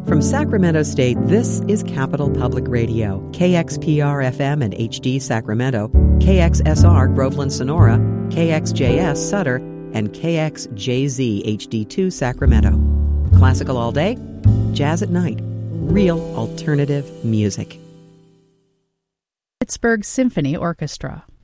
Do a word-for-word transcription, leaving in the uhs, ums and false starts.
From Sacramento State, this is Capital Public Radio, K X P R F M and H D Sacramento, K X S R Groveland Sonora, K X J S Sutter, and K X J Z H D two Sacramento. Classical all day, jazz at night, real alternative music. Pittsburgh Symphony Orchestra.